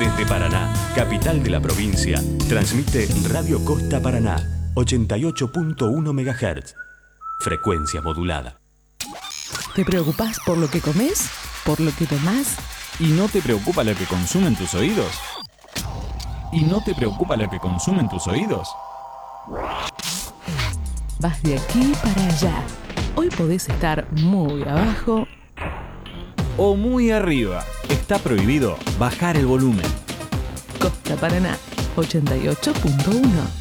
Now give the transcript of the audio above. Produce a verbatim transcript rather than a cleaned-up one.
Desde Paraná, capital de la provincia, transmite Radio Costa Paraná, ochenta y ocho punto uno megahertz. Frecuencia modulada. ¿Te preocupás por lo que comes? ¿Por lo que tomás? ¿Y no te preocupa lo que consumen tus oídos? ¿Y no te preocupa lo que consumen tus oídos? Vas de aquí para allá. Hoy podés estar muy abajo o muy arriba. Está prohibido bajar el volumen. Costa Paraná, ochenta y ocho punto uno.